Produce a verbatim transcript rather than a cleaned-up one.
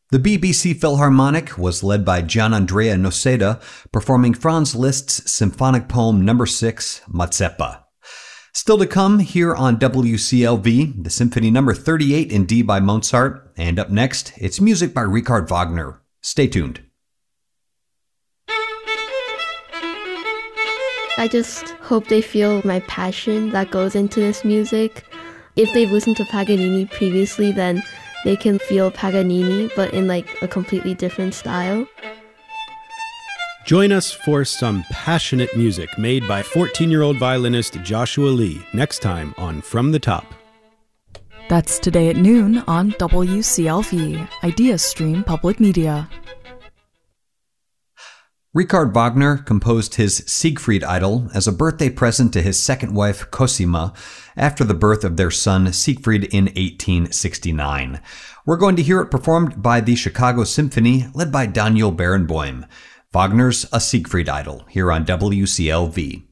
The B B C Philharmonic was led by Gianandrea Noseda, performing Franz Liszt's symphonic poem number six, Mazeppa. Still to come here on W C L V, the Symphony number thirty-eight in D by Mozart, and up next, it's music by Richard Wagner. Stay tuned. I just hope they feel my passion that goes into this music. If they've listened to Paganini previously, then they can feel Paganini, but in like a completely different style. Join us for some passionate music made by fourteen-year-old violinist Joshua Lee next time on From the Top. That's today at noon on W C L V, IdeaStream Public Media. Richard Wagner composed his Siegfried Idyll as a birthday present to his second wife, Cosima, after the birth of their son, Siegfried, in eighteen sixty-nine. We're going to hear it performed by the Chicago Symphony, led by Daniel Barenboim. Wagner's A Siegfried Idyll, here on W C L V.